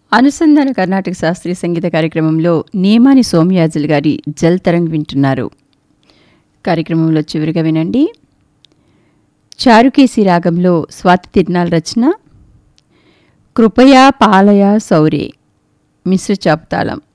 అనుసంధాన కర్ణాటక శాస్త్రీయ సంగీత కార్యక్రమంలో నేమాని సోమయాజులు గారి జల్ తరంగ్ వింటున్నారు. కార్యక్రమంలో చివరిగా వినండి చారుకేసి రాగంలో స్వాతి తిరునాల్ రచన కృపయా పాలయ సౌరే మిశ్ర చాపుతాళం.